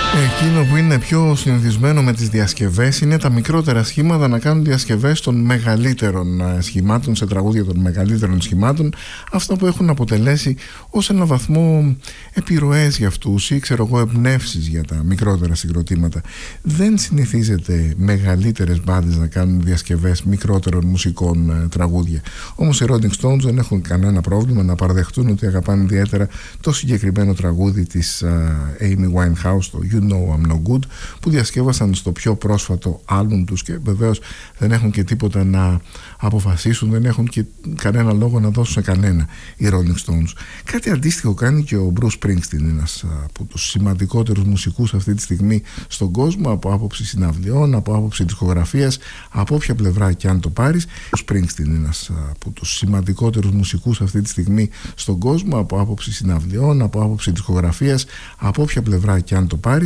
Εκείνο που είναι πιο συνηθισμένο με τις διασκευές είναι τα μικρότερα σχήματα να κάνουν διασκευές των μεγαλύτερων σχημάτων, σε τραγούδια των μεγαλύτερων σχημάτων, αυτά που έχουν αποτελέσει ως ένα βαθμό επιρροές για αυτούς ή ξέρω εγώ εμπνεύσεις για τα μικρότερα συγκροτήματα. Δεν συνηθίζεται μεγαλύτερες μπάντες να κάνουν διασκευές μικρότερων μουσικών τραγούδια. Όμως οι Rolling Stones δεν έχουν κανένα πρόβλημα να παραδεχτούν ότι αγαπάνε ιδιαίτερα το συγκεκριμένο τραγούδι της Amy Winehouse, το You Know I'm No Good, που διασκεύασαν στο πιο πρόσφατο άλμπουμ τους, και βεβαίως δεν έχουν και τίποτα να αποφασίσουν, δεν έχουν και κανένα λόγο να δώσουν σε κανένα οι Rolling Stones. Κάτι αντίστοιχο κάνει και ο Bruce Springsteen, ένας από τους σημαντικότερους μουσικούς αυτή τη στιγμή στον κόσμο, από άποψη συναυλιών, από άποψη δισκογραφίας, από όποια πλευρά και αν το πάρεις. Ο Springsteen είναι ένας από τους σημαντικότερους μουσικούς αυτή τη στιγμή στον κόσμο, από άποψη συναυλιών, από άποψη δισκογραφίας, από όποια πλευρά και αν το πάρεις.